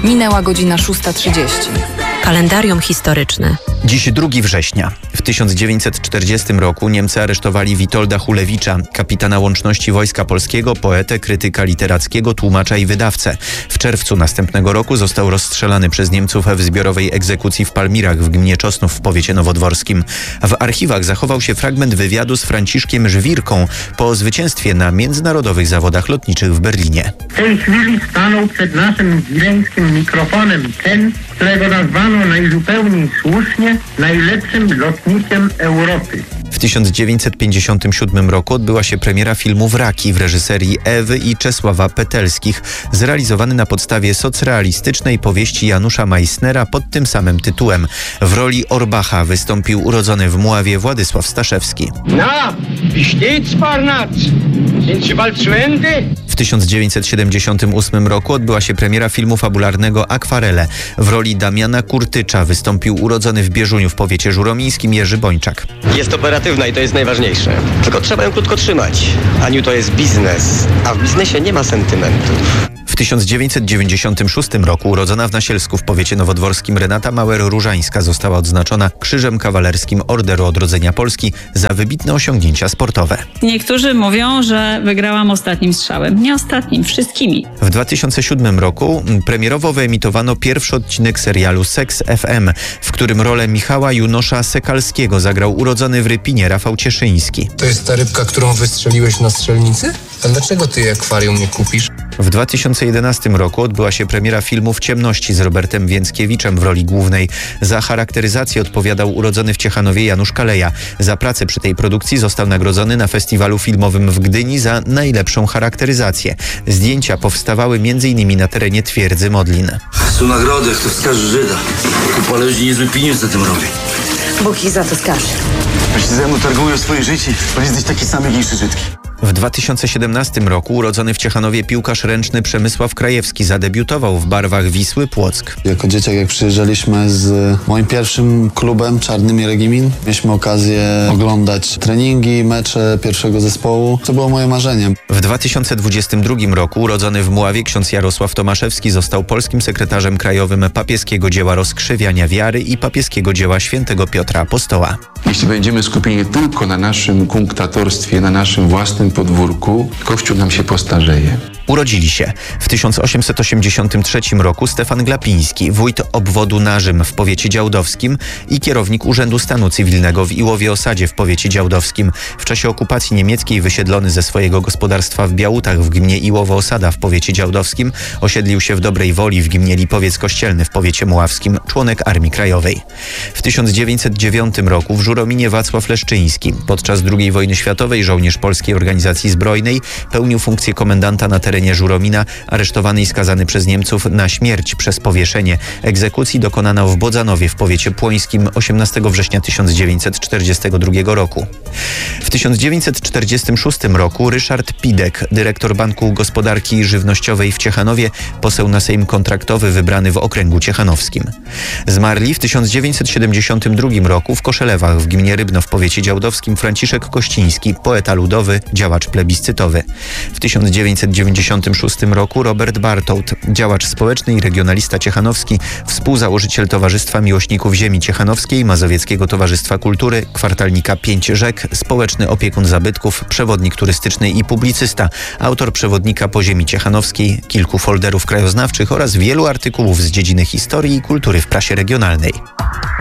Minęła godzina 6:30. Kalendarium historyczne. Dziś 2 września. W 1940 roku Niemcy aresztowali Witolda Hulewicza, kapitana łączności Wojska Polskiego, poetę, krytyka literackiego, tłumacza i wydawcę. W czerwcu następnego roku został rozstrzelany przez Niemców w zbiorowej egzekucji w Palmirach w gminie Czosnów w powiecie nowodworskim. W archiwach zachował się fragment wywiadu z Franciszkiem Żwirką po zwycięstwie na międzynarodowych zawodach lotniczych w Berlinie. W tej chwili stanął przed naszym wileńskim mikrofonem ten, którego nazwano najzupełniej słusznie najlepszym lotnikiem Europy. W 1957 roku odbyła się premiera filmu Wraki w reżyserii Ewy i Czesława Petelskich, zrealizowany na podstawie socrealistycznej powieści Janusza Meissnera pod tym samym tytułem. W roli Orbacha wystąpił urodzony w Mławie Władysław Staszewski. Na, wie steht's, Barnard? Sind Sie bald zu Ende? W 1978 roku odbyła się premiera filmu fabularnego Akwarele. W roli Damiana Kurtycza wystąpił urodzony w Bieżuniu w powiecie żuromińskim Jerzy Bończak. Jest operatywna i to jest najważniejsze. Tylko trzeba ją krótko trzymać. Aniu, to jest biznes, a w biznesie nie ma sentymentów. W 1996 roku urodzona w Nasielsku w powiecie nowodworskim Renata Mauer-Różańska została odznaczona Krzyżem Kawalerskim Orderu Odrodzenia Polski za wybitne osiągnięcia sportowe. Niektórzy mówią, że wygrałam ostatnim strzałem. Nie ostatnim, wszystkimi. W 2007 roku premierowo wyemitowano pierwszy odcinek serialu Seks FM, w którym rolę Michała Junosza Sekalskiego zagrał urodzony w Rypinie Rafał Cieszyński. To jest ta rybka, którą wystrzeliłeś na strzelnicy? A dlaczego ty akwarium nie kupisz? W 2011 roku odbyła się premiera filmu W ciemności z Robertem Więckiewiczem w roli głównej. Za charakteryzację odpowiadał urodzony w Ciechanowie Janusz Kaleja. Za pracę przy tej produkcji został nagrodzony na festiwalu filmowym w Gdyni za najlepszą charakteryzację. Zdjęcia powstawały m.in. na terenie twierdzy Modlin. Są nagrody, kto wskaże Żyda. Kupa ludzi niezły pieniądze za tym robi. Bóg ich za to skaże. Jeśli ze mną targują swoje życie, to jesteś taki sam jak inne Żydki. W 2017 roku urodzony w Ciechanowie piłkarz ręczny Przemysław Krajewski zadebiutował w barwach Wisły Płock. Jako dzieciak, jak przyjeżdżaliśmy z moim pierwszym klubem Czarnymi Regimin, mieliśmy okazję oglądać treningi, mecze pierwszego zespołu. To było moje marzenie. W 2022 roku urodzony w Mławie ksiądz Jarosław Tomaszewski został polskim sekretarzem krajowym papieskiego dzieła rozkrzewiania wiary i papieskiego dzieła świętego Piotra Apostoła. Jeśli będziemy skupieni tylko na naszym kunktatorstwie, na naszym własnym podwórku, Kościół nam się postarzeje. Urodzili się w 1883 roku Stefan Glapiński, wójt obwodu Narzym w powiecie działdowskim i kierownik Urzędu Stanu Cywilnego w Iłowie-Osadzie w powiecie działdowskim. W czasie okupacji niemieckiej wysiedlony ze swojego gospodarstwa w Białutach w gminie Iłowo-Osada w powiecie działdowskim osiedlił się w Dobrej Woli w gminie Lipowiec Kościelny w powiecie mławskim, członek Armii Krajowej. W 1909 roku w Żurominie Wacław Leszczyński. Podczas II wojny światowej żołnierz Polskiej Organizacji Zbrojnej pełnił funkcję komendanta na terenie Żuromina, aresztowany i skazany przez Niemców na śmierć przez powieszenie. Egzekucji dokonano w Bodzanowie w powiecie płońskim 18 września 1942 roku. W 1946 roku Ryszard Pidek, dyrektor Banku Gospodarki Żywnościowej w Ciechanowie, poseł na Sejm kontraktowy wybrany w okręgu ciechanowskim. Zmarli w 1972 roku w Koszelewach w gminie Rybno w powiecie działdowskim Franciszek Kościński, poeta ludowy, działacz plebiscytowy. W 1996 roku Robert Bartołt, działacz społeczny i regionalista ciechanowski, współzałożyciel Towarzystwa Miłośników Ziemi Ciechanowskiej, Mazowieckiego Towarzystwa Kultury, kwartalnika 5 Rzek, społeczny opiekun zabytków, przewodnik turystyczny i publicysta, autor przewodnika po ziemi ciechanowskiej, kilku folderów krajoznawczych oraz wielu artykułów z dziedziny historii i kultury w prasie regionalnej.